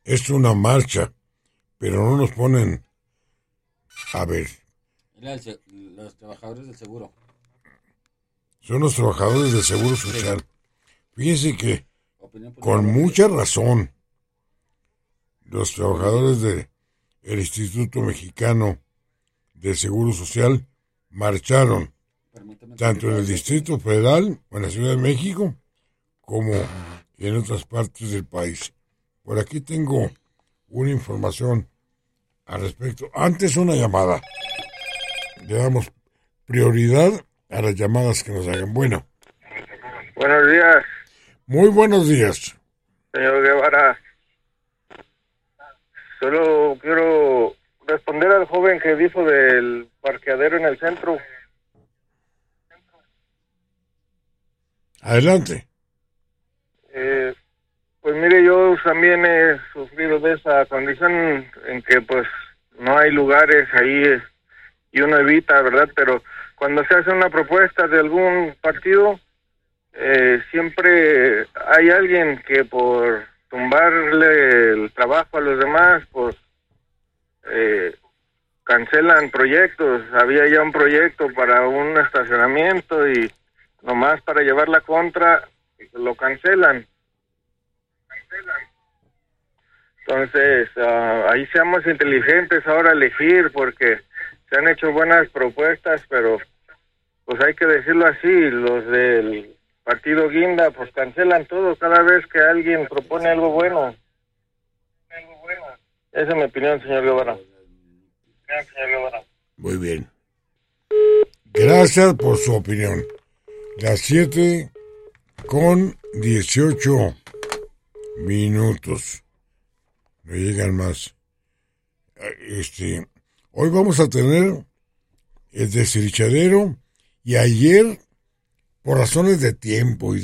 es una marcha, pero no nos ponen, a ver, Los trabajadores del seguro. son los trabajadores del Seguro Social. Fíjense que, Opinión con política. mucha razón, los trabajadores del Instituto Mexicano del Seguro Social marcharon, Permítame tanto en el tantito. Distrito Federal, o en la Ciudad de México, como en otras partes del país. Por aquí tengo una información al respecto. Antes una llamada. Le damos prioridad a las llamadas que nos hagan. Bueno, Buenos días, muy buenos días. señor Guevara. Solo quiero responder al joven que dijo del parqueadero en el centro. Adelante. Pues mire, yo también he sufrido de esa condición en que pues no hay lugares ahí y uno evita, ¿verdad? Pero cuando se hace una propuesta de algún partido, siempre hay alguien que por tumbarle el trabajo a los demás, pues cancelan proyectos. Había ya un proyecto para un estacionamiento y nomás para llevar la contra lo cancelan. Entonces, ahí seamos inteligentes ahora a elegir, porque se han hecho buenas propuestas, pero pues hay que decirlo así, los del partido Guinda pues cancelan todo cada vez que alguien propone algo bueno. Esa es mi opinión, señor Guevara. Muy bien. Gracias por su opinión. Las 7:18. No llegan más. Hoy vamos a tener el desdichadero, y ayer, por razones de tiempo y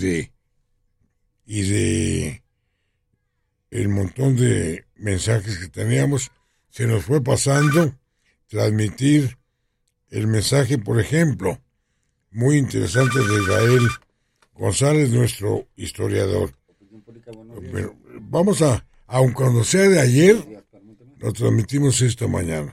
de el montón de mensajes que teníamos, se nos fue pasando transmitir el mensaje, por ejemplo, muy interesante de Israel González, nuestro historiador. Pero vamos aun cuando sea de ayer, lo transmitimos esta mañana.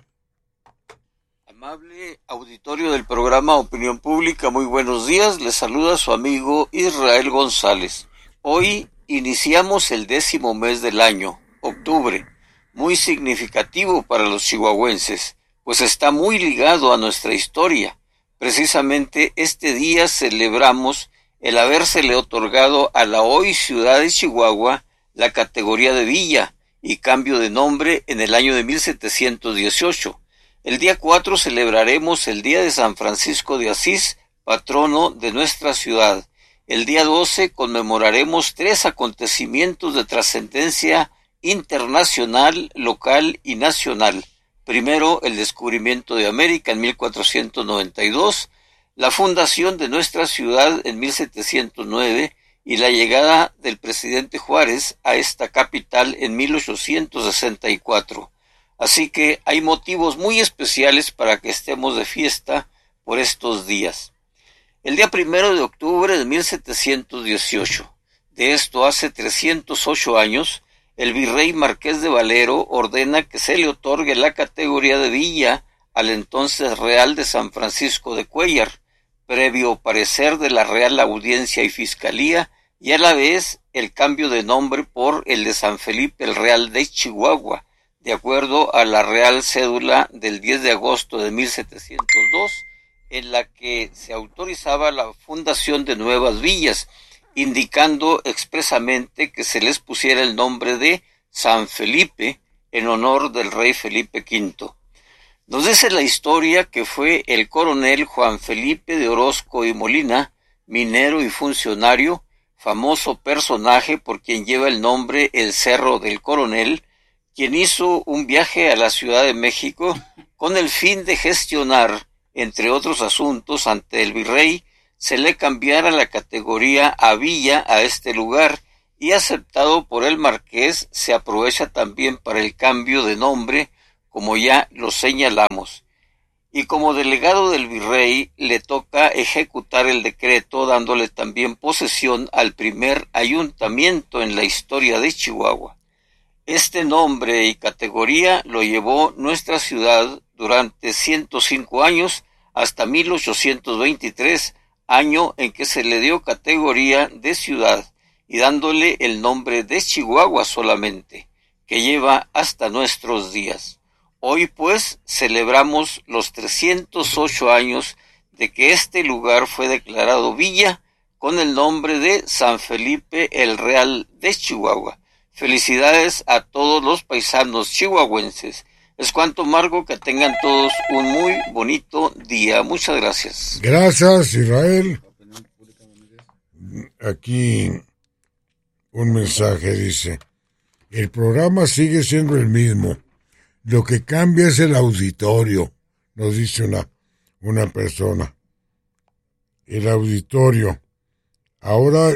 Amable auditorio del programa Opinión Pública, muy buenos días. Les saluda su amigo Israel González. Hoy iniciamos el 10º mes del año, octubre, muy significativo para los chihuahuenses, pues está muy ligado a nuestra historia. Precisamente este día celebramos el habérsele otorgado a la hoy ciudad de Chihuahua la categoría de villa y cambio de nombre en el año de 1718. El día 4 celebraremos el Día de San Francisco de Asís, patrono de nuestra ciudad. El día 12 conmemoraremos 3 acontecimientos de trascendencia internacional, local y nacional. Primero, el descubrimiento de América en 1492, la fundación de nuestra ciudad en 1709 y la llegada del presidente Juárez a esta capital en 1864. Así que hay motivos muy especiales para que estemos de fiesta por estos días. El día 1 de octubre de 1718, de esto hace 308 años, el virrey Marqués de Valero ordena que se le otorgue la categoría de villa al entonces Real de San Francisco de Cuéllar, previo parecer de la Real Audiencia y Fiscalía, y a la vez el cambio de nombre por el de San Felipe el Real de Chihuahua, de acuerdo a la Real Cédula del 10 de agosto de 1702, en la que se autorizaba la fundación de nuevas villas, indicando expresamente que se les pusiera el nombre de San Felipe en honor del rey Felipe V. Nos dice la historia que fue el coronel Juan Felipe de Orozco y Molina, minero y funcionario, famoso personaje por quien lleva el nombre el Cerro del Coronel, quien hizo un viaje a la Ciudad de México con el fin de gestionar, entre otros asuntos, ante el virrey, se le cambiara la categoría a villa a este lugar, y aceptado por el marqués, se aprovecha también para el cambio de nombre, como ya lo señalamos. Y como delegado del virrey, le toca ejecutar el decreto, dándole también posesión al primer ayuntamiento en la historia de Chihuahua. Este nombre y categoría lo llevó nuestra ciudad durante 105 años hasta 1823, año en que se le dio categoría de ciudad y dándole el nombre de Chihuahua solamente, que lleva hasta nuestros días. Hoy pues celebramos los 308 años de que este lugar fue declarado villa con el nombre de San Felipe el Real de Chihuahua. Felicidades a todos los paisanos chihuahuenses. Es cuanto, Margo, que tengan todos un muy bonito día. Muchas gracias. Gracias, Israel. Aquí un mensaje dice: el programa sigue siendo el mismo. Lo que cambia es el auditorio, nos dice una persona. El auditorio. Ahora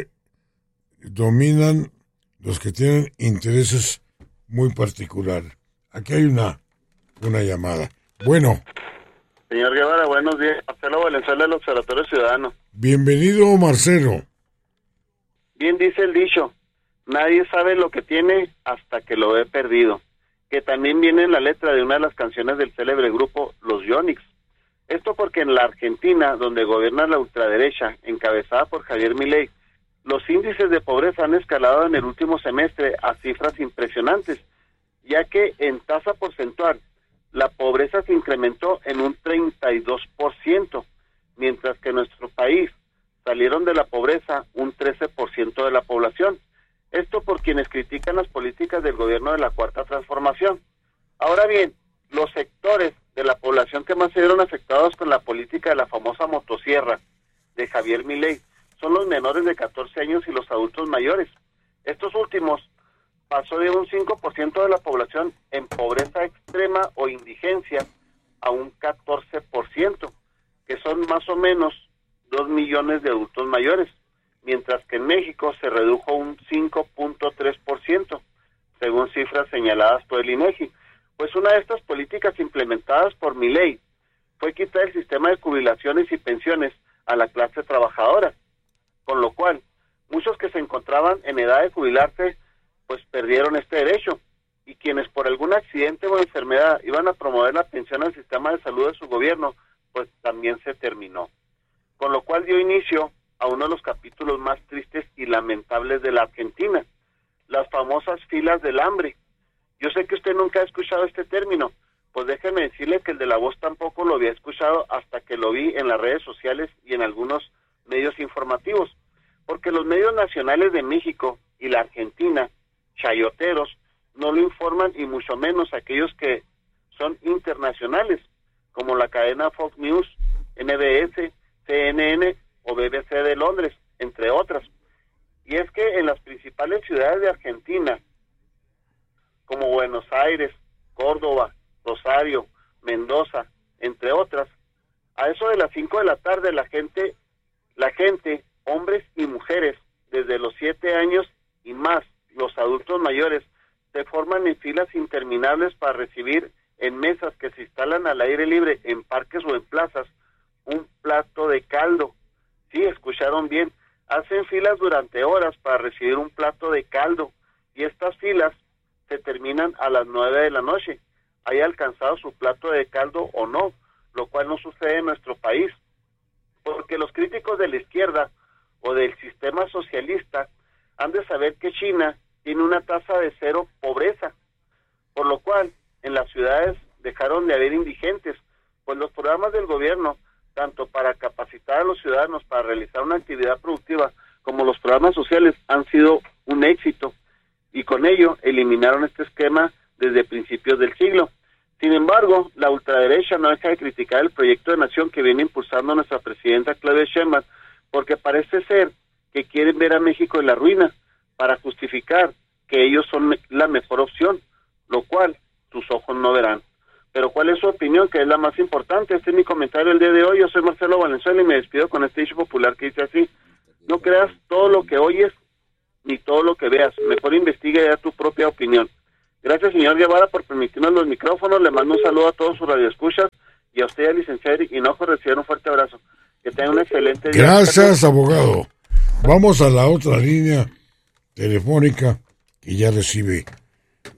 dominan los que tienen intereses muy particulares. Aquí hay una llamada. Bueno. Señor Guevara, buenos días. Marcelo Valenzuela del Observatorio Ciudadano. Bienvenido, Marcelo. Bien dice el dicho, nadie sabe lo que tiene hasta que lo ve perdido, que también viene en la letra de una de las canciones del célebre grupo Los Yonix. Esto porque en la Argentina, donde gobierna la ultraderecha, encabezada por Javier Milei, los índices de pobreza han escalado en el último semestre a cifras impresionantes, ya que en tasa porcentual la pobreza se incrementó en un 32%, mientras que en nuestro país salieron de la pobreza un 13% de la población. Esto por quienes critican las políticas del gobierno de la Cuarta Transformación. Ahora bien, los sectores de la población que más se vieron afectados con la política de la famosa motosierra de Javier Milei son los menores de 14 años y los adultos mayores. Estos últimos pasó de un 5% de la población en pobreza extrema o indigencia a un 14%, que son más o menos 2 millones de adultos mayores, mientras que en México se redujo un 5.3%, según cifras señaladas por el INEGI. Pues una de estas políticas implementadas por Milei fue quitar el sistema de jubilaciones y pensiones a la clase trabajadora, con lo cual muchos que se encontraban en edad de jubilarse pues perdieron este derecho, y quienes por algún accidente o enfermedad iban a promover la pensión al sistema de salud de su gobierno, pues también se terminó, con lo cual dio inicio a uno de los capítulos más tristes y lamentables de la Argentina, las famosas filas del hambre. Yo sé que usted nunca ha escuchado este término, pues déjeme decirle que el de la voz tampoco lo había escuchado hasta que lo vi en las redes sociales y en algunos medios informativos, porque los medios nacionales de México y la Argentina, chayoteros, no lo informan, y mucho menos aquellos que son internacionales, como la cadena Fox News, NBS, CNN o BBC de Londres, entre otras. Y es que en las principales ciudades de Argentina, como Buenos Aires, Córdoba, Rosario, Mendoza, entre otras, a eso de las 5 de la tarde la gente, hombres y mujeres, desde los 7 años y más, los adultos mayores, se forman en filas interminables para recibir en mesas que se instalan al aire libre en parques o en plazas un plato de caldo. Sí, escucharon bien, hacen filas durante horas para recibir un plato de caldo, y estas filas se terminan a las 9 de la noche, haya alcanzado su plato de caldo o no, lo cual no sucede en nuestro país, porque los críticos de la izquierda o del sistema socialista han de saber que China tiene una tasa de cero pobreza, por lo cual en las ciudades dejaron de haber indigentes, pues los programas del gobierno, tanto para capacitar a los ciudadanos para realizar una actividad productiva, como los programas sociales, han sido un éxito, y con ello eliminaron este esquema desde principios del siglo. Sin embargo, la ultraderecha no deja de criticar el proyecto de nación que viene impulsando nuestra presidenta Claudia Sheinbaum, porque parece ser que quieren ver a México en la ruina para justificar que ellos son la mejor opción, lo cual tus ojos no verán. Pero ¿cuál es su opinión? Que es la más importante. Este es mi comentario el día de hoy. Yo soy Marcelo Valenzuela y me despido con este dicho popular que dice así: no creas todo lo que oyes ni todo lo que veas, mejor investiga y da tu propia opinión. Gracias, señor Guevara, por permitirnos los micrófonos. Le mando un saludo a todos sus radioescuchas, y a usted, al licenciado Hinojo, reciban un fuerte abrazo. Que tengan un excelente día. Gracias, abogado. Vamos a la otra línea telefónica que ya recibe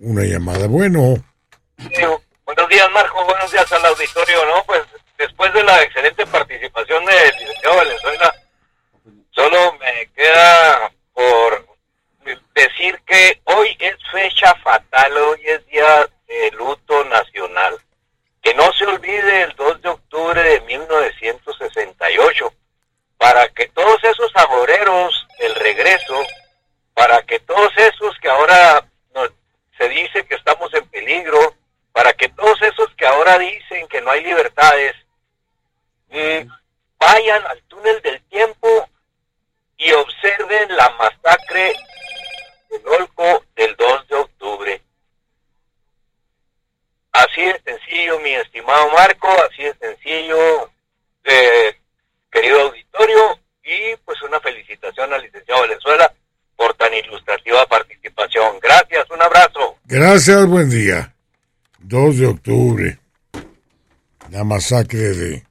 una llamada. Bueno. Buenos días, Marco, buenos días al auditorio, ¿no? Pues después de la excelente participación del licenciado Valenzuela, solo me queda por decir que hoy es fecha fatal, hoy es día de luto nacional. Que no se olvide el 2 de octubre de 1968, para que todos esos agoreros del regreso, para que todos esos que ahora se dice que estamos en peligro, para que todos esos que ahora dicen que no hay libertades, vayan al túnel del tiempo y observen la masacre de Olco del 2 de octubre. Así de sencillo, mi estimado Marco, así de sencillo, querido auditorio, y pues una felicitación al licenciado Valenzuela por tan ilustrativa participación. Gracias, un abrazo. Gracias, buen día. 2 de octubre, la masacre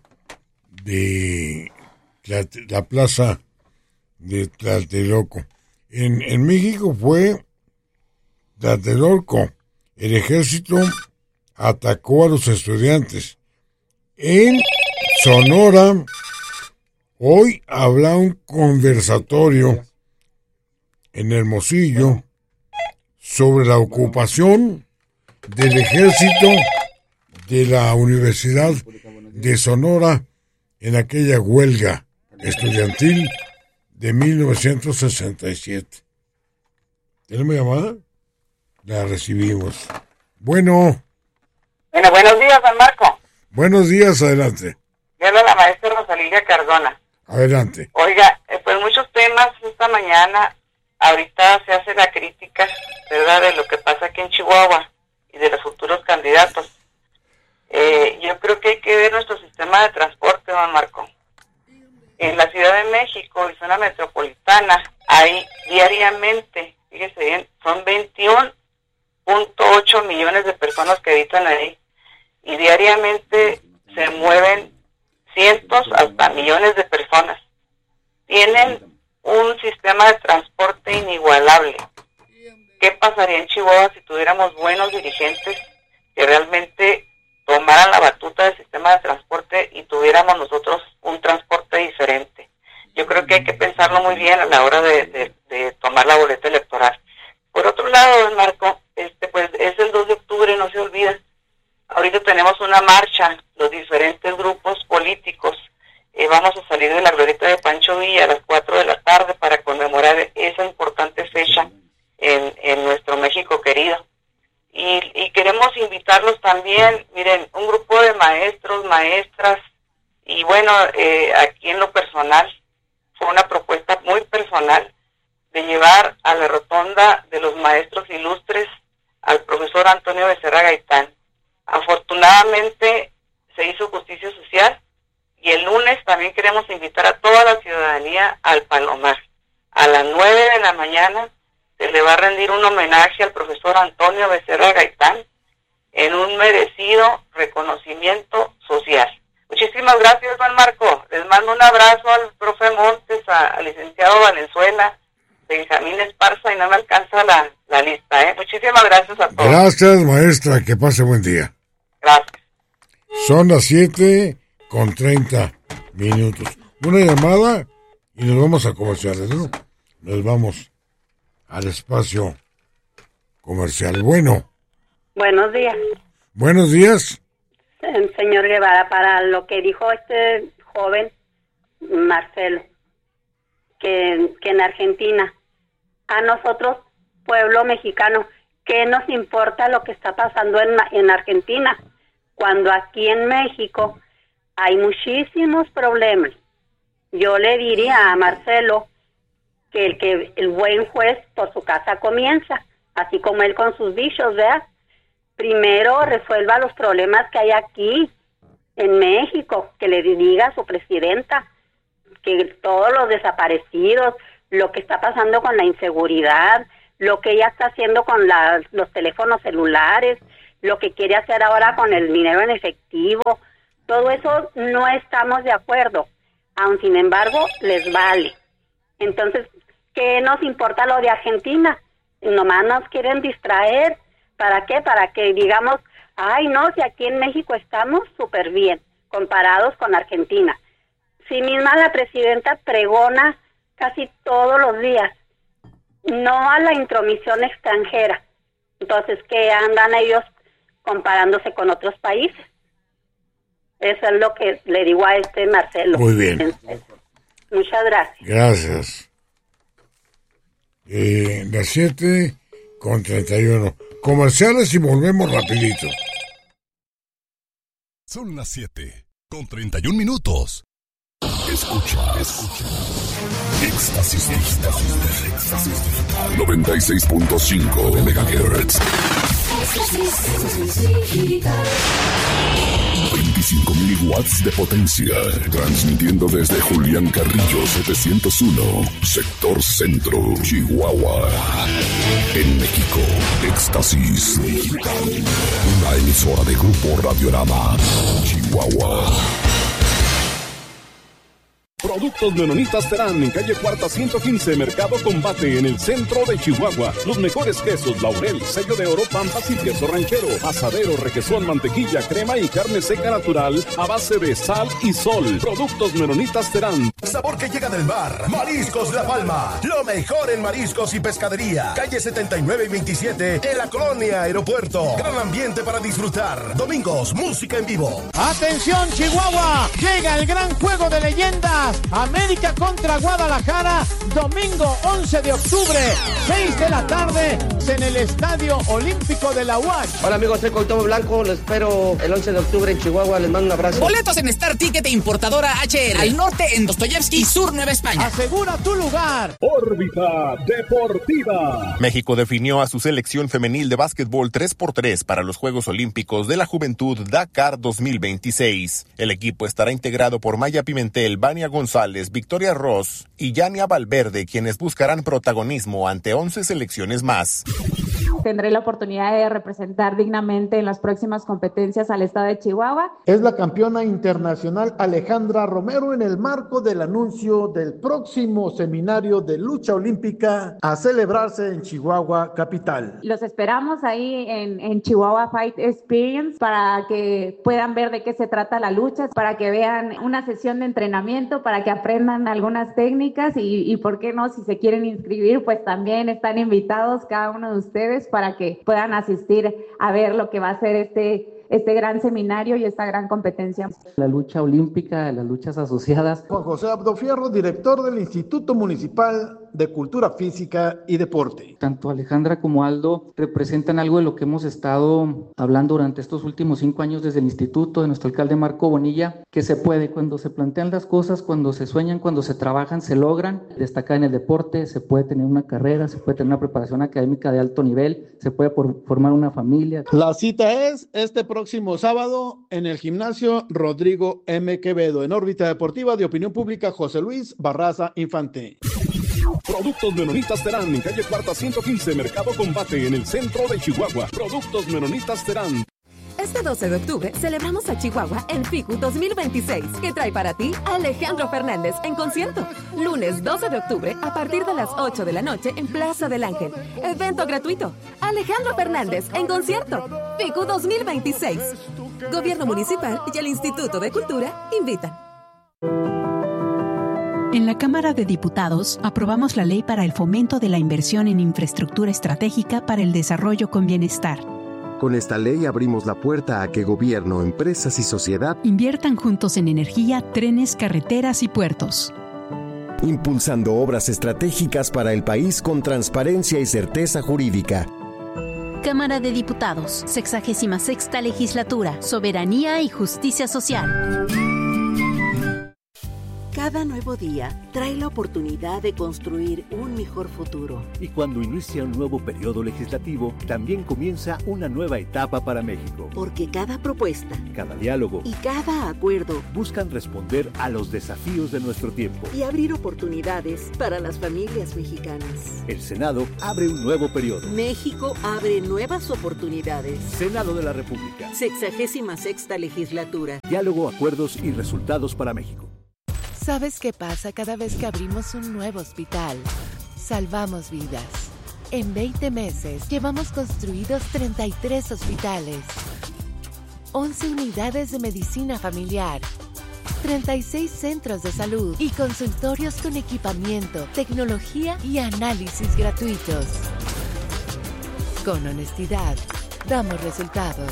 de la plaza de Tlatelolco. En México fue Tlatelolco. El ejército atacó a los estudiantes. En Sonora, hoy habrá un conversatorio en Hermosillo sobre la ocupación del ejército de la Universidad de Sonora en aquella huelga estudiantil de 1967. ¿Tenemos llamada? La recibimos. Bueno, buenos días, don Marco. Buenos días, adelante. Yo hablo la maestra Rosalía Cardona. Adelante. Oiga, pues muchos temas esta mañana. Ahorita se hace la crítica, ¿verdad?, de lo que pasa aquí en Chihuahua y de los futuros candidatos. Yo creo que hay que ver nuestro sistema de transporte, don Marco. En la Ciudad de México y zona metropolitana hay diariamente, fíjese bien, son 21.8 millones de personas que habitan ahí, y diariamente se mueven cientos hasta millones de personas. Tienen un sistema de transporte inigualable. ¿Qué pasaría en Chihuahua si tuviéramos buenos dirigentes que realmente tomaran la batuta del sistema de transporte y tuviéramos nosotros un transporte diferente? Yo creo que hay que pensarlo muy bien a la hora de tomar la boleta electoral. Por otro lado, don Marco, pues es el 2 de octubre, no se olvida. Ahorita tenemos una marcha, los diferentes grupos políticos. Vamos a salir de la glorieta de Pancho Villa a las 4 de la tarde para conmemorar esa importante fecha en nuestro México querido. Y queremos invitarlos también, miren, un grupo de maestros, maestras, y bueno, aquí en lo personal, fue una propuesta muy personal de llevar a la rotonda de los maestros ilustres al profesor Antonio Becerra Gaitán. Afortunadamente se hizo justicia social, y el lunes también queremos invitar a toda la ciudadanía al Palomar. A las 9 de la mañana se le va a rendir un homenaje al profesor Antonio Becerra Gaitán en un merecido reconocimiento social. Muchísimas gracias, don Marco. Les mando un abrazo al profe Montes, al licenciado Valenzuela, Benjamín Esparza, y no me alcanza la lista, Muchísimas gracias a todos. Gracias, maestra, que pase buen día. Gracias. Son las 7:30. Una llamada y nos vamos a comerciales, ¿no? Nos vamos al espacio comercial. Bueno. Buenos días. Buenos días. Señor Guevara, para lo que dijo este joven Marcelo, que en Argentina, a nosotros, pueblo mexicano, ¿qué nos importa lo que está pasando en Argentina? Cuando aquí en México hay muchísimos problemas. Yo le diría a Marcelo que el buen juez por su casa comienza, así como él con sus dichos, ¿verdad? Primero resuelva los problemas que hay aquí en México, que le diga a su presidenta que todos los desaparecidos, lo que está pasando con la inseguridad, lo que ella está haciendo con los teléfonos celulares, lo que quiere hacer ahora con el dinero en efectivo, todo eso no estamos de acuerdo, aun sin embargo les vale. Entonces, ¿qué nos importa lo de Argentina? Nomás nos quieren distraer ¿Para qué? Para que digamos, ay no, si aquí en México estamos súper bien, comparados con Argentina. Sí misma la presidenta pregona casi todos los días, no a la intromisión extranjera. Entonces, ¿qué andan ellos comparándose con otros países? Eso es lo que le digo a Marcelo. Muy bien. Muchas gracias. Gracias. Las 7:31. Comerciales y volvemos rapidito. Son las 7:31. Escucha. Éxtasis Digital. 96.5 MHz. 25.000 watts de potencia. Transmitiendo desde Julián Carrillo 701, sector centro, Chihuahua. En México, Éxtasis Digital. Una emisora de Grupo Radiorama, Chihuahua. Productos Menonitas Terán, en calle Cuarta 115, Mercado Combate, en el centro de Chihuahua. Los mejores quesos, Laurel, sello de oro, Pampas y queso ranchero. Asadero, requesón, mantequilla, crema y carne seca natural a base de sal y sol. Productos Menonitas Terán. Sabor que llega del mar. Mariscos La Palma. Lo mejor en mariscos y pescadería. Calle 79 y 27, en la colonia Aeropuerto. Gran ambiente para disfrutar. Domingos, música en vivo. ¡Atención, Chihuahua! Llega el gran juego de leyendas. América contra Guadalajara, domingo 11 de octubre, 6 de la tarde, en el Estadio Olímpico de la UACH. Hola amigos, soy Cuauhtémoc Blanco, los espero el 11 de octubre en Chihuahua, les mando un abrazo. Boletos en Star Ticket e importadora HR, al norte en Dostoyevsky y sur Nueva España. Asegura tu lugar. Órbita Deportiva. México definió a su selección femenil de básquetbol 3x3 para los Juegos Olímpicos de la Juventud Dakar 2026. El equipo estará integrado por Maya Pimentel, Vania González, Victoria Ross y Yania Valverde, quienes buscarán protagonismo ante 11 selecciones más. Tendré la oportunidad de representar dignamente en las próximas competencias al estado de Chihuahua. Es la campeona internacional Alejandra Romero en el marco del anuncio del próximo seminario de lucha olímpica a celebrarse en Chihuahua capital. Los esperamos ahí en Chihuahua Fight Experience para que puedan ver de qué se trata la lucha, para que vean una sesión de entrenamiento, para que aprendan algunas técnicas y por qué no, si se quieren inscribir, pues también están invitados cada uno de ustedes para que puedan asistir a ver lo que va a ser este gran seminario y esta gran competencia. La lucha olímpica, las luchas asociadas. Juan José Abdo Fierro, director del Instituto Municipal de Cultura Física y Deporte. Tanto Alejandra como Aldo representan algo de lo que hemos estado hablando durante estos últimos 5 años desde el instituto de nuestro alcalde Marco Bonilla, que se puede, cuando se plantean las cosas, cuando se sueñan, cuando se trabajan, se logran. Destacar en el deporte, se puede tener una carrera, se puede tener una preparación académica de alto nivel, se puede formar una familia. La cita es este próximo sábado en el gimnasio Rodrigo M. Quevedo, en órbita deportiva de opinión pública José Luis Barraza Infante. Productos Menonitas Terán, en calle Cuarta 115, Mercado Combate, en el centro de Chihuahua. Productos Menonitas Terán. Este 12 de octubre celebramos a Chihuahua en FICU 2026, que trae para ti a Alejandro Fernández en concierto. Lunes 12 de octubre a partir de las 8 de la noche en Plaza del Ángel. Evento gratuito. Alejandro Fernández en concierto. FICU 2026. Gobierno Municipal y el Instituto de Cultura invitan. En la Cámara de Diputados aprobamos la ley para el fomento de la inversión en infraestructura estratégica para el desarrollo con bienestar. Con esta ley abrimos la puerta a que gobierno, empresas y sociedad inviertan juntos en energía, trenes, carreteras y puertos. Impulsando obras estratégicas para el país con transparencia y certeza jurídica. Cámara de Diputados, 66ª Legislatura, Soberanía y Justicia Social. Cada nuevo día trae la oportunidad de construir un mejor futuro. Y cuando inicia un nuevo periodo legislativo, también comienza una nueva etapa para México. Porque cada propuesta, cada diálogo y cada acuerdo buscan responder a los desafíos de nuestro tiempo y abrir oportunidades para las familias mexicanas. El Senado abre un nuevo periodo. México abre nuevas oportunidades. Senado de la República. 66ª Legislatura. Diálogo, acuerdos y resultados para México. ¿Sabes qué pasa cada vez que abrimos un nuevo hospital? Salvamos vidas. En 20 meses, llevamos construidos 33 hospitales, 11 unidades de medicina familiar, 36 centros de salud y consultorios con equipamiento, tecnología y análisis gratuitos. Con honestidad, damos resultados.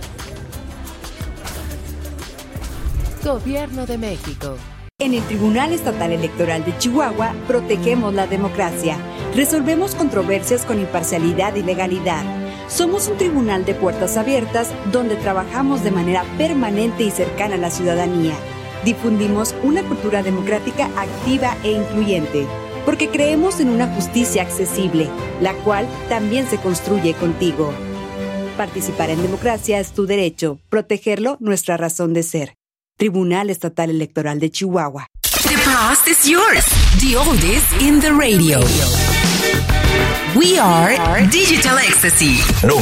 Gobierno de México. En el Tribunal Estatal Electoral de Chihuahua, protegemos la democracia. Resolvemos controversias con imparcialidad y legalidad. Somos un tribunal de puertas abiertas donde trabajamos de manera permanente y cercana a la ciudadanía. Difundimos una cultura democrática activa e incluyente, porque creemos en una justicia accesible, la cual también se construye contigo. Participar en democracia es tu derecho, protegerlo nuestra razón de ser. Tribunal Estatal Electoral de Chihuahua. The past is yours. The oldies in the radio. We are Digital Ecstasy.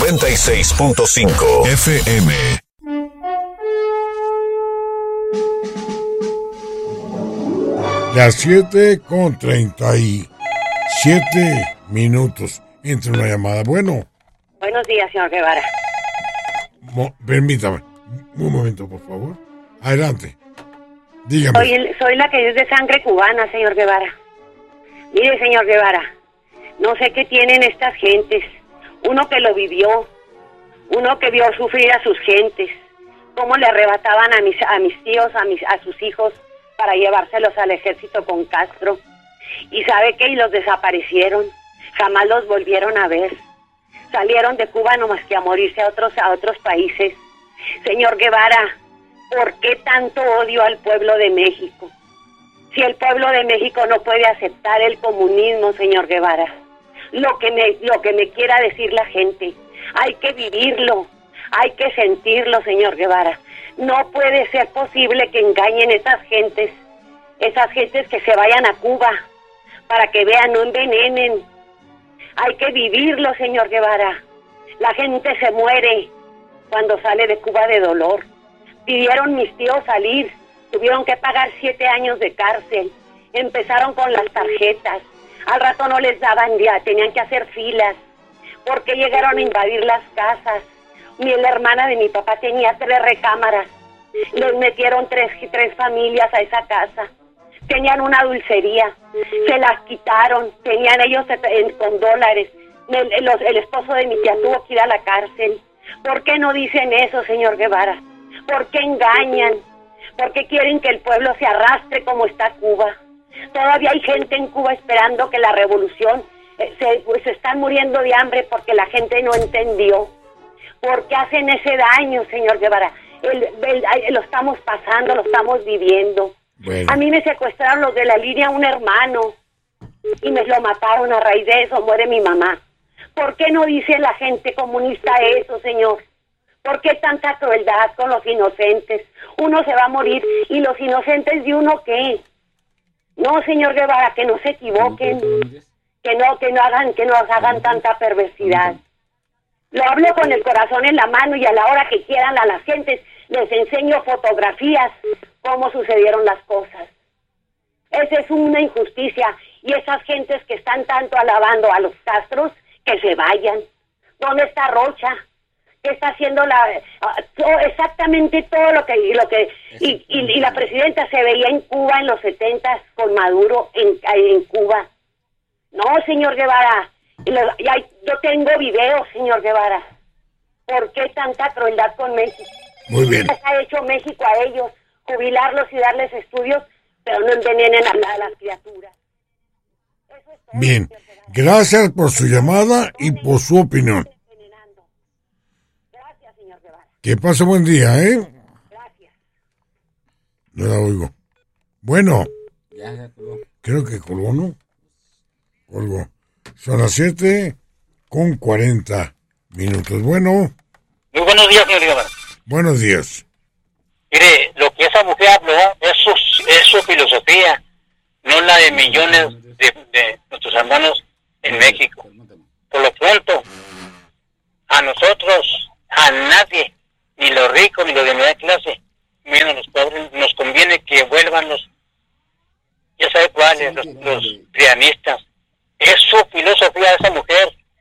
96.5 FM. Las 7:37. Entra una llamada. Bueno. Buenos días, señor Guevara. Permítame. Un momento, por favor. Adelante. Dígame. Soy la que es de sangre cubana, señor Guevara. Mire, señor Guevara, no sé qué tienen estas gentes. Uno que lo vivió, uno que vio sufrir a sus gentes, cómo le arrebataban a mis tíos, a sus hijos, para llevárselos al ejército con Castro. Y sabe qué, y los desaparecieron, jamás los volvieron a ver. Salieron de Cuba nomás que a morirse a otros países. Señor Guevara, ¿por qué tanto odio al pueblo de México? Si el pueblo de México no puede aceptar el comunismo, señor Guevara, lo que me quiera decir la gente, hay que vivirlo, hay que sentirlo, señor Guevara. No puede ser posible que engañen esas gentes que se vayan a Cuba, para que vean, no envenenen. Hay que vivirlo, señor Guevara. La gente se muere cuando sale de Cuba de dolor. Pidieron mis tíos salir, tuvieron que pagar 7 años de cárcel. Empezaron con las tarjetas, al rato no les daban ya, tenían que hacer filas. ¿Por qué llegaron a invadir las casas? La hermana de mi papá tenía 3 recámaras, les metieron tres familias a esa casa. Tenían una dulcería, se las quitaron, tenían ellos con dólares. El esposo de mi tía tuvo que ir a la cárcel. ¿Por qué no dicen eso, señor Guevara? ¿Por qué engañan? ¿Por qué quieren que el pueblo se arrastre como está Cuba? Todavía hay gente en Cuba esperando que la revolución, se están muriendo de hambre porque la gente no entendió. ¿Por qué hacen ese daño, señor Guevara? Lo estamos pasando, lo estamos viviendo. Bueno. A mí me secuestraron los de la línea, un hermano, y me lo mataron. A raíz de eso muere mi mamá. ¿Por qué no dice la gente comunista eso, señor? ¿Por qué tanta crueldad con los inocentes? Uno se va a morir, ¿y los inocentes de uno qué? No, señor Guevara, que no se equivoquen, que no hagan tanta perversidad. Lo hablo con el corazón en la mano, y a la hora que quieran a las gentes les enseño fotografías cómo sucedieron las cosas. Esa es una injusticia, y esas gentes que están tanto alabando a los Castros, que se vayan. ¿Dónde está Rocha? ¿Qué está haciendo exactamente todo lo que y la presidenta se veía en Cuba en los 70 con Maduro en Cuba? No, señor Guevara, yo tengo videos, señor Guevara. ¿Por qué tanta crueldad con México? Muy bien. ¿Qué ha hecho México a ellos? Jubilarlos y darles estudios, pero no envenenen a las criaturas. Bien, gracias por su llamada y por su opinión. Que pase buen día, ¿eh? Gracias. No la oigo. Bueno. Ya colgó. Creo que colgó, ¿no? Colgó. Son las 7:40. Bueno. Muy buenos días, señor Guevara. Buenos días. Mire, lo que esa mujer habló es su filosofía, no la de millones de nuestros hermanos en México. Por lo pronto, a nosotros, a nadie, ni los ricos ni los de media clase, menos los pobres, nos conviene que vuelvan ya sabe cuáles, los prianistas. Es su filosofía de esa mujer,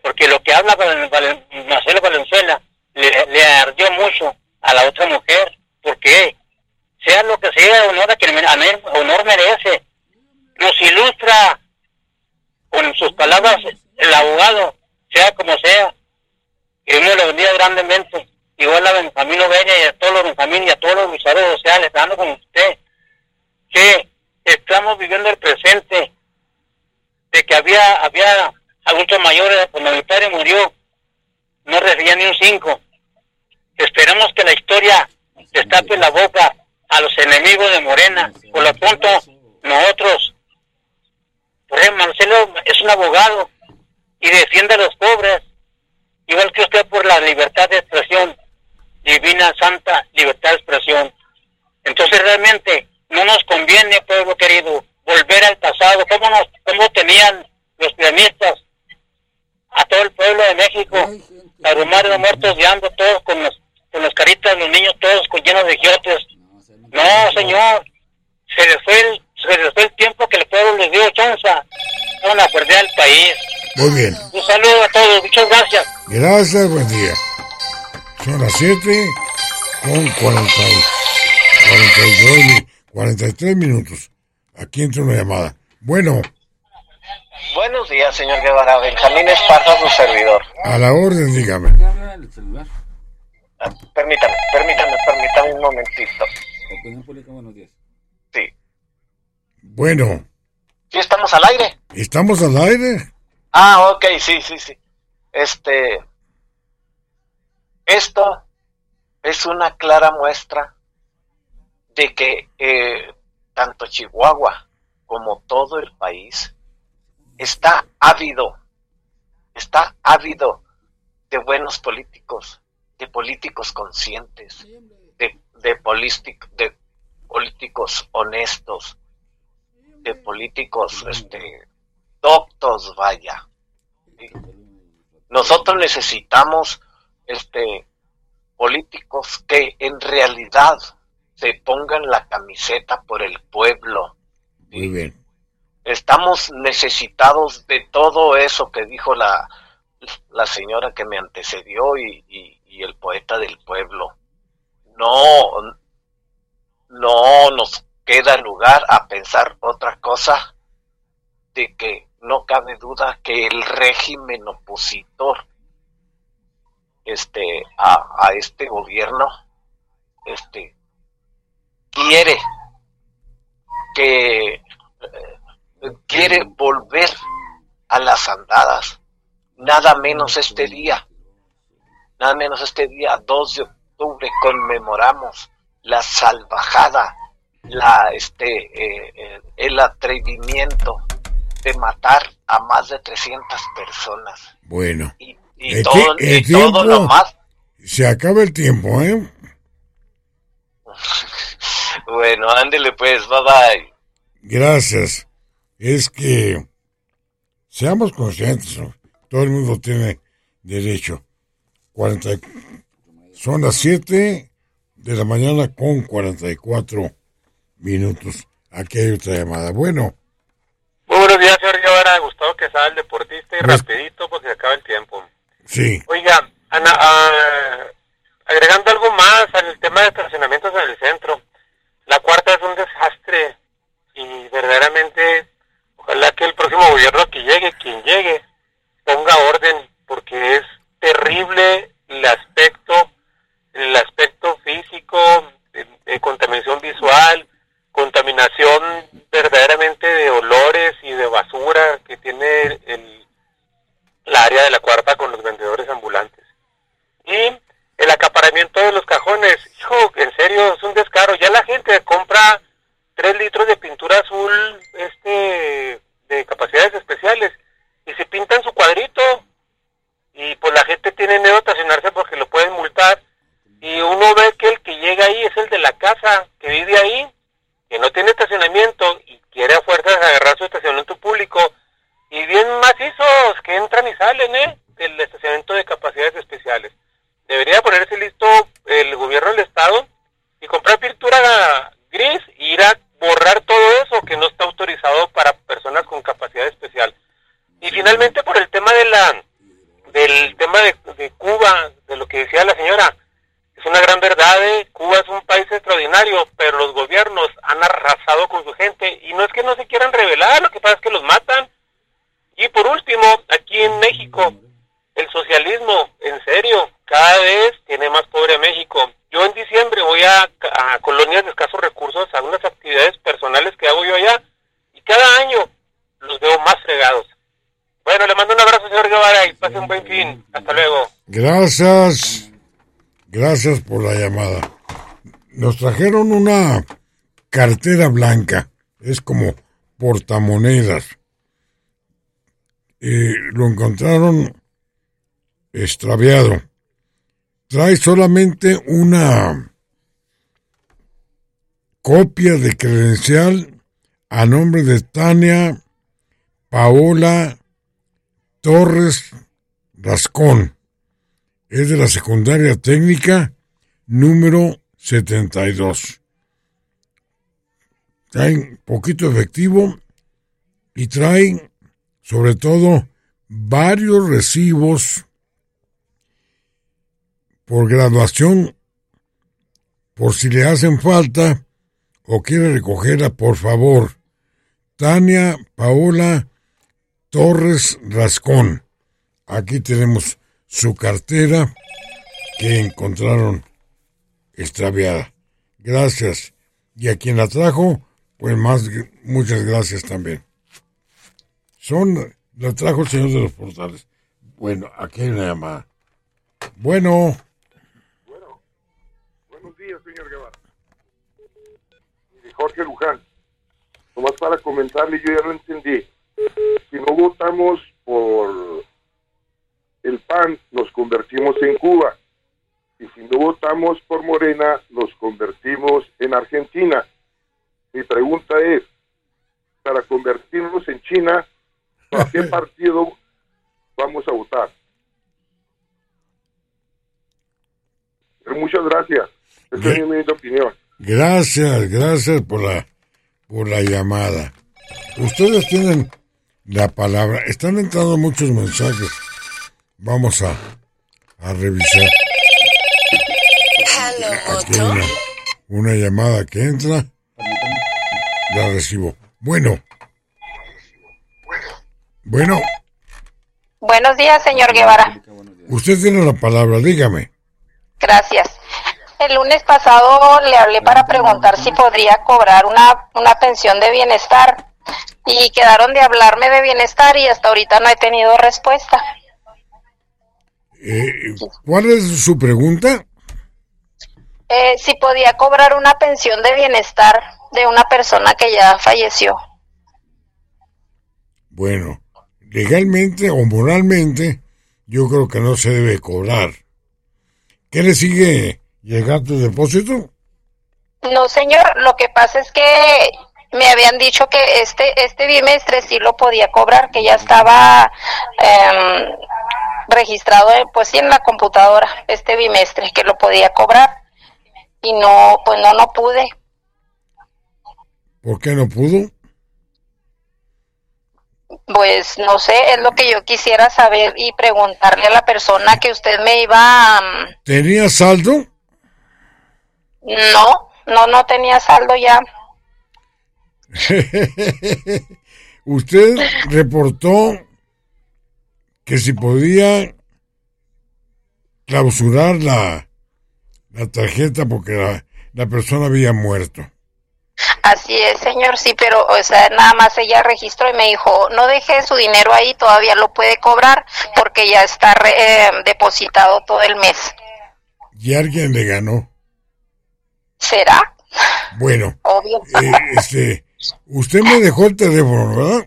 porque lo que habla Marcelo Valenzuela le ardió mucho a la otra mujer, porque sea lo que sea, honor merece. Nos ilustra con sus palabras el abogado, sea como sea, que Dios lo bendiga grandemente, igual a Benjamín Oveña y a todos los Benjamín y a todos los luchadores sociales, estando con usted, que estamos viviendo el presente, de que había adultos mayores, cuando mi padre murió, no recibía ni un 5. Esperemos que la historia destape la boca a los enemigos de Morena. Por lo pronto, nosotros, Marcelo es un abogado y defiende a los pobres, igual que usted, por la libertad de expresión, divina, santa libertad de expresión. Entonces realmente no nos conviene, pueblo querido, volver al pasado, cómo tenían los pianistas a todo el pueblo de México, arrumados, muertos de hambre, todos con las caritas, los niños todos llenos de giotes. No, señor, se les fue el tiempo que el pueblo les dio chance. Van a perder al país. Muy bien. Un saludo a todos, muchas gracias. Gracias, buen día. Son las 7 con 43 minutos. Aquí entra una llamada. Bueno. Buenos días, señor Guevara. Benjamín Esparza, su servidor. A la orden, dígame. Permítame un momentito. Sí. Bueno. ¿Sí estamos al aire? ¿Estamos al aire? Ah, ok, sí. Esto es una clara muestra de que tanto Chihuahua como todo el país está ávido de buenos políticos, de políticos conscientes, de políticos honestos, de políticos doctos, vaya. Nosotros necesitamos políticos que en realidad se pongan la camiseta por el pueblo. Muy bien. Estamos necesitados de todo eso que dijo la señora que me antecedió y el poeta del pueblo. No nos queda lugar a pensar otra cosa, de que no cabe duda que el régimen opositor a este gobierno quiere volver a las andadas, nada menos este día 2 de octubre conmemoramos la salvajada, el atrevimiento de matar a más de 300 personas. Bueno, y todo lo más. Se acaba el tiempo, ¿eh? Bueno, ándele pues, bye bye. Gracias. Es que seamos conscientes, ¿no? Todo el mundo tiene derecho. Son las 7 de la mañana con 44 minutos. Aquí hay otra llamada. Bueno. Muy buenos días, señor Guevara. Gustavo Quesada, el deportista, y rapidito porque se acaba el tiempo. Sí. Oiga, agregando algo más al tema de estacionamientos en el centro. La cuarta es un desastre y verdaderamente ojalá que el próximo gobierno que llegue, quien llegue, ponga orden, porque es terrible el aspecto físico, contaminación visual, contaminación verdaderamente de olores y de basura que tiene la área de la cuarta con los vendedores ambulantes. Y el acaparamiento de los cajones, hijo, en serio, es un descaro. Ya la gente compra 3 litros de pintura azul de capacidades especiales y se pintan su cuadrito, y pues la gente tiene miedo a estacionarse porque lo pueden multar, y uno ve que el que llega ahí es el de la casa, que vive ahí, que no tiene estacionamiento y quiere a fuerzas agarrar su estacionamiento público, y bien macizos que entran y salen del estacionamiento de capacidades especiales. Debería ponerse listo el gobierno del estado y comprar pintura gris y ir a borrar todo eso que no está autorizado para personas con capacidad especial. Y finalmente, por el tema tema de Cuba, de lo que decía la señora, es una gran verdad. Cuba es un país extraordinario, pero los gobiernos han arrasado con su gente, y no es que no se quieran rebelar, lo que pasa es que los matan. Y por último, aquí en México, el socialismo, en serio, cada vez tiene más pobre a México. Yo en diciembre voy a colonias de escasos recursos, a unas actividades personales que hago yo allá, y cada año los veo más fregados. Bueno, le mando un abrazo, señor Guevara, y pase un buen fin. Hasta luego. Gracias por la llamada. Nos trajeron una cartera blanca, es como portamonedas. Lo encontraron extraviado. Trae solamente una copia de credencial a nombre de Tania Paola Torres Rascón. Es de la secundaria técnica número 72. Trae poquito efectivo y trae sobre todo varios recibos por graduación, por si le hacen falta o quiere recogerla, por favor. Tania Paola Torres Rascón. Aquí tenemos su cartera que encontraron extraviada. Gracias. Y a quien la trajo, pues muchas gracias también. La trajo el señor de los portales. Bueno, aquí hay una llamada. Bueno. Buenos días, señor Guevara. Jorge Luján. Nomás para comentarle, yo ya lo entendí. Si no votamos por el PAN, nos convertimos en Cuba. Y si no votamos por Morena, nos convertimos en Argentina. Mi pregunta es, para convertirnos en China, ¿a qué partido vamos a votar? Pero muchas gracias. Esa es mi opinión. Gracias por la llamada. Ustedes tienen la palabra. Están entrando muchos mensajes. Vamos a revisar. Aquí hay una llamada que entra. La recibo. Bueno. Buenos días, señor Guevara. Usted tiene la palabra, dígame. Gracias. El lunes pasado le hablé para preguntar si podría cobrar una pensión de bienestar y quedaron de hablarme de bienestar y hasta ahorita no he tenido respuesta. ¿Cuál es su pregunta? Si podía cobrar una pensión de bienestar de una persona que ya falleció. Bueno, legalmente o moralmente, yo creo que no se debe cobrar. ¿Qué le sigue? ¿Llegar tu depósito? No, señor, lo que pasa es que me habían dicho que este bimestre sí lo podía cobrar, que ya estaba registrado pues sí en la computadora este bimestre, que lo podía cobrar y no pude. ¿Por qué no pudo? Pues no sé, es lo que yo quisiera saber y preguntarle a la persona que usted me iba a... ¿Tenía saldo? No tenía saldo ya. Usted reportó que si podía clausurar la tarjeta porque la persona había muerto. Así es, señor, sí, pero nada más ella registró y me dijo, no deje su dinero ahí, todavía lo puede cobrar porque ya está depositado todo el mes. ¿Y alguien le ganó? ¿Será? Bueno, obvio. Usted me dejó el teléfono, ¿verdad?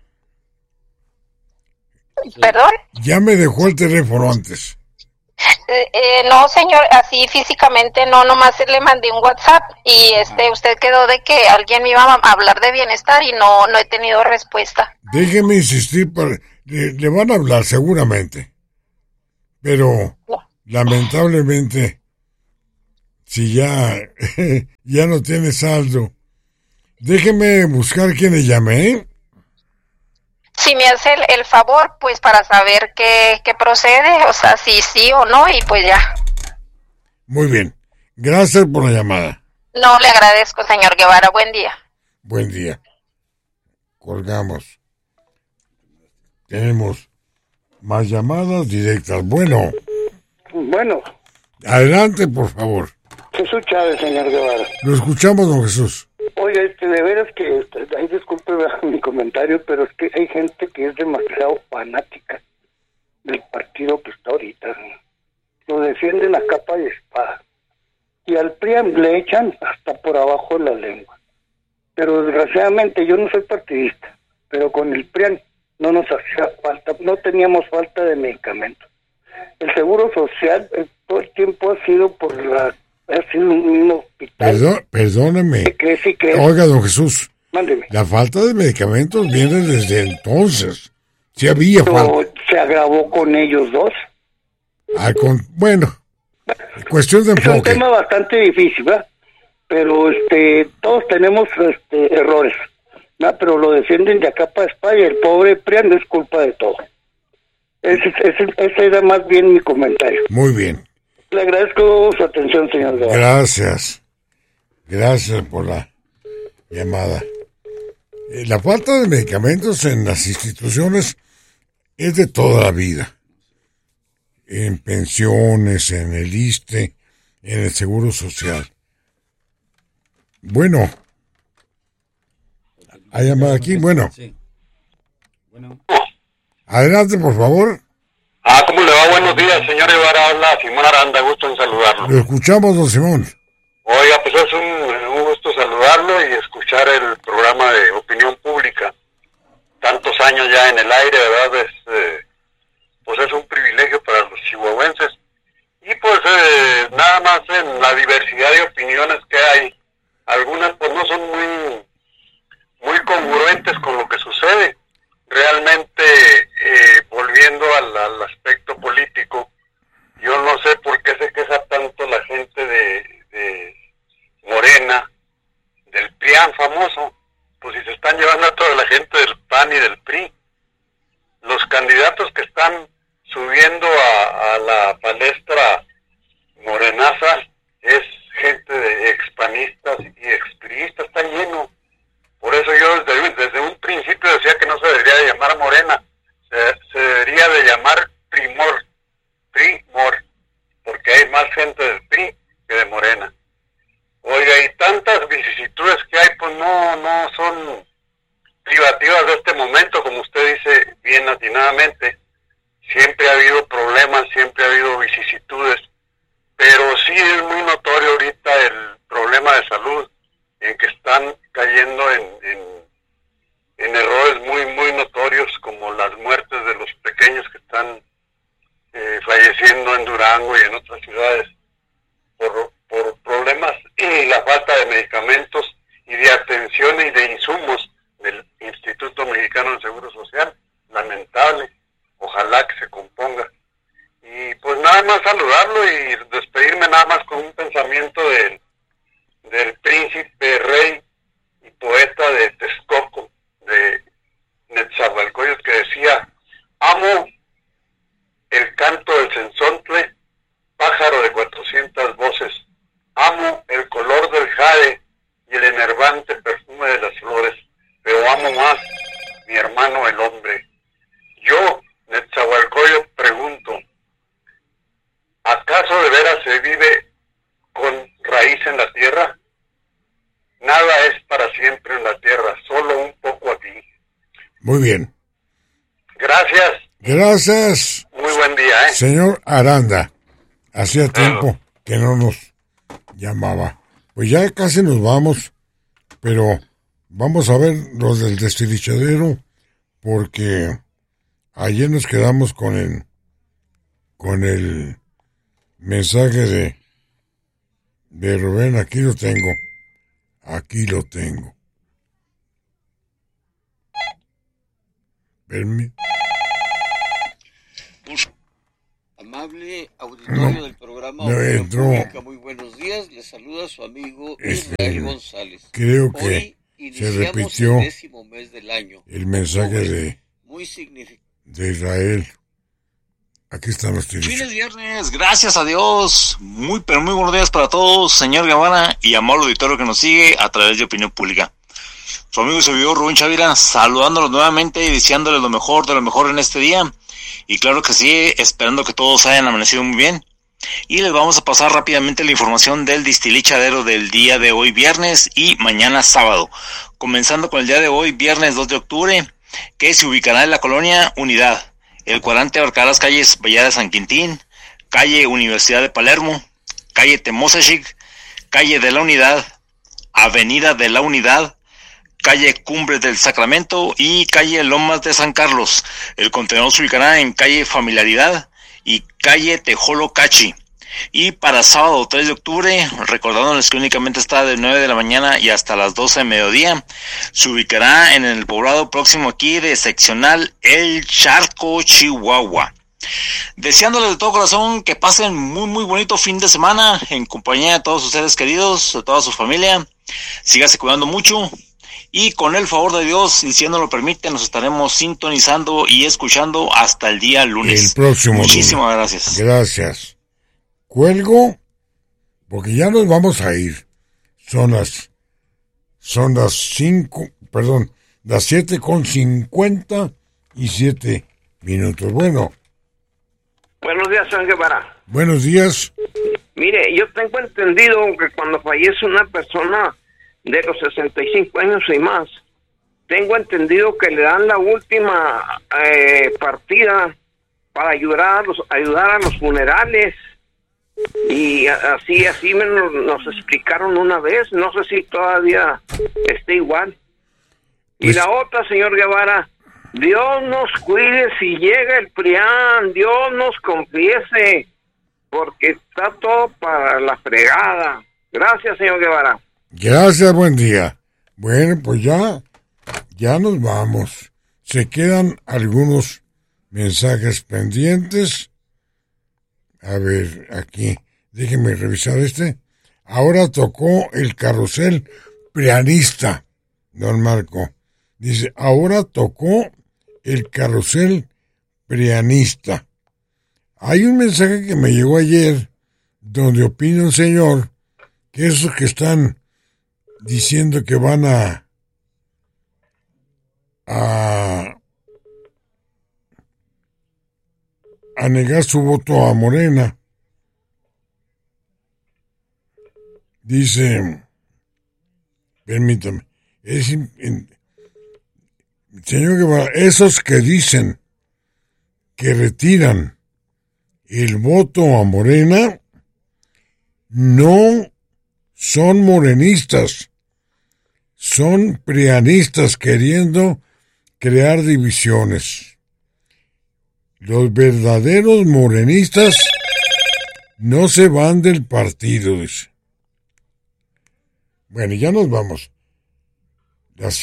¿Perdón? Ya me dejó el teléfono antes. No, señor, así físicamente no, nomás le mandé un WhatsApp y usted quedó de que alguien me iba a hablar de bienestar y no he tenido respuesta. Déjeme insistir, le van a hablar seguramente, pero lamentablemente si ya no tiene saldo, déjeme buscar quién le llame, ¿eh? si me hace el favor, pues para saber qué procede, o sea, si sí o no, y pues ya. Muy bien. Gracias por la llamada. No, le agradezco, señor Guevara. Buen día. Buen día. Colgamos. Tenemos más llamadas directas. Bueno. Adelante, por favor. Jesús Chávez, señor Guevara. Lo escuchamos, don Jesús. Oye, de veras que, ahí disculpe mi comentario, pero es que hay gente que es demasiado fanática del partido que está ahorita. Lo defienden a capa y espada. Y al PRI le echan hasta por abajo la lengua. Pero desgraciadamente yo no soy partidista, pero con el PRI no nos hacía falta, no teníamos falta de medicamentos. El seguro social todo el tiempo ha sido un mismo hospital. Perdóneme. Sí, Oiga, don Jesús. Mándeme. La falta de medicamentos viene desde entonces. Sí había falta. Se agravó con ellos dos. Bueno, cuestión de enfoque. Es un tema bastante difícil, ¿verdad? Pero todos tenemos errores, ¿verdad? Pero lo defienden de acá para España. El pobre PRIAN es culpa de todo. Ese era más bien mi comentario. Muy bien. Le agradezco su atención, señor Guevara. Gracias por la llamada. La falta de medicamentos en las instituciones es de toda la vida. En pensiones, en el ISSSTE, en el Seguro Social. Bueno. ¿Hay llamada aquí? Bueno. Adelante, por favor. ¿Cómo le va? Buenos días, señor Guevara. Habla Simón Aranda, gusto en saludarlo. Lo escuchamos, don Simón. Oiga, pues es un gusto saludarlo y escuchar el programa de opinión pública. Tantos años ya en el aire, ¿verdad? Pues es un privilegio para los chihuahuenses. Y pues nada más en la diversidad de opiniones que hay, algunas pues no son muy congruentes con lo que sucede. Realmente, volviendo al aspecto político, yo no sé por qué se queja tanto la gente de Morena, del PRIAN famoso, pues si se están llevando a toda la gente del PAN y del PRI. Los candidatos que están subiendo a la palestra morenaza es gente de expanistas y expriistas, está lleno. Por eso yo desde un principio decía que no se debería de llamar Morena, se debería de llamar Primor, porque hay más gente del PRI que de Morena. Oiga, y tantas vicisitudes que hay, pues no son privativas de este momento, como usted dice bien atinadamente. Siempre ha habido problemas, siempre ha habido vicisitudes, pero sí es muy notorio ahorita el problema de salud, en que están cayendo en errores muy notorios, como las muertes de los pequeños que están falleciendo en Durango y en otras ciudades por problemas y la falta de medicamentos y de atención y de insumos del Instituto Mexicano del Seguro Social. Lamentable, ojalá que se componga. Y pues nada más saludarlo y despedirme nada más con un pensamiento del príncipe, rey y poeta de Texcoco, de Netzahualcóyotl, que decía: amo el canto del cenzontle, pájaro de 400 voces, amo el color del jade y el enervante perfume de las flores, pero amo más mi hermano el hombre. Yo, Netzahualcóyotl, pregunto: ¿acaso de veras se vive con raíz en la tierra? Nada es para siempre en la tierra, solo un poco aquí. Muy bien. Gracias. Muy buen día, Señor Aranda, hacía tiempo que no nos llamaba. Pues ya casi nos vamos, pero vamos a ver los del destilichadero, porque ayer nos quedamos con el mensaje de Rubén. Aquí lo tengo. Amable auditorio del programa Opinión Pública, muy buenos días. Les saluda su amigo Israel González. Creo que hoy se repitió el 10º mes del año. El mensaje de muy significativo. De Israel. Aquí están los tiros. Fines viernes, gracias a Dios. Pero muy buenos días para todos, señor Guevara y amable auditorio que nos sigue a través de Opinión Pública. Su amigo y servidor Rubén Chavira, saludándolos nuevamente y deseándoles lo mejor de lo mejor en este día. Y claro que sí, esperando que todos hayan amanecido muy bien. Y les vamos a pasar rápidamente la información del distilichadero del día de hoy viernes y mañana sábado. Comenzando con el día de hoy, viernes 2 de octubre, que se ubicará en la colonia Unidad. El cuadrante abarcará las calles Vallada de San Quintín, calle Universidad de Palermo, calle Temosachic, calle de la Unidad, avenida de la Unidad, calle Cumbres del Sacramento y calle Lomas de San Carlos. El contenedor se ubicará en calle Familiaridad y calle Tejolo Cachi. Y para sábado 3 de octubre, recordándoles que únicamente está de 9 de la mañana y hasta las 12 de mediodía, se ubicará en el poblado próximo aquí de seccional El Charco, Chihuahua. Deseándoles de todo corazón que pasen muy bonito fin de semana en compañía de todos sus seres queridos, de toda su familia. Sígase cuidando mucho y con el favor de Dios, y si nos lo permite, nos estaremos sintonizando y escuchando hasta el día lunes. El próximo Muchísimas lunes. Gracias. Gracias. Cuelgo, porque ya nos vamos a ir. Son las 7:57 minutos. Bueno. Buenos días, señor Guevara. Buenos días. Mire, yo tengo entendido que cuando fallece una persona de los 65 años y más, tengo entendido que le dan la última partida para ayudar a los funerales. Y así nos explicaron una vez, no sé si todavía esté igual. Y la otra, señor Guevara, Dios nos cuide si llega el PRIAN, Dios nos confiese, porque está todo para la fregada. Gracias, señor Guevara. Gracias, buen día. Bueno, pues ya nos vamos. Se quedan algunos mensajes pendientes. A ver, aquí, déjenme revisar este. Ahora tocó el carrusel prianista, don Marco. Dice, ahora tocó el carrusel prianista. Hay un mensaje que me llegó ayer, donde opina un señor que esos que están diciendo que van a negar su voto a Morena. Dice, permítame, señor Guevara, esos que dicen que retiran el voto a Morena no son morenistas, son prianistas queriendo crear divisiones. Los verdaderos morenistas no se van del partido, dice. Bueno, ya nos vamos. Las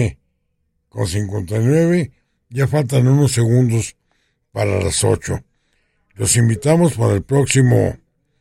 7:59, ya faltan unos segundos para las 8. Los invitamos para el próximo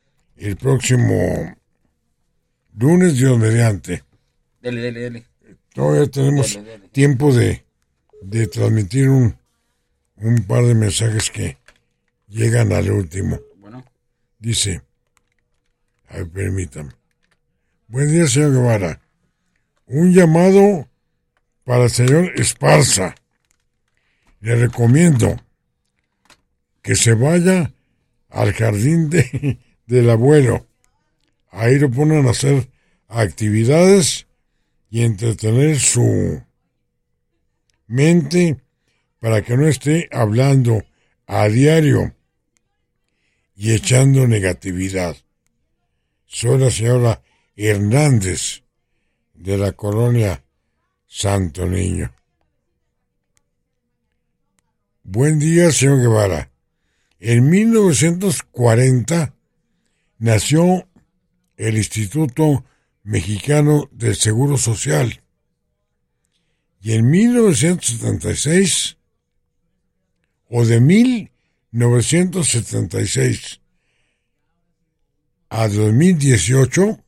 lunes, Dios mediante. Dele. Todavía tenemos tiempo de transmitir un par de mensajes que llegan al último. Bueno. Dice, a ver, permítame. Buen día, señor Guevara. Un llamado para el señor Esparza. Le recomiendo que se vaya al jardín del abuelo. Ahí lo ponen a hacer actividades y entretener su mente para que no esté hablando a diario y echando negatividad. Soy la señora Hernández de la colonia Santo Niño. Buen día, señor Guevara. En 1940 nació el Instituto Mexicano del Seguro Social y en 1976 o de 1976 a 2018